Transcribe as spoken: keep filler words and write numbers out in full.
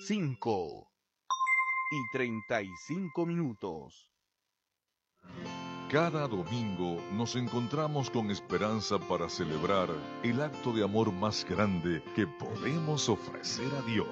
cinco y treinta y cinco minutos. Cada domingo nos encontramos con esperanza para celebrar el acto de amor más grande que podemos ofrecer a Dios.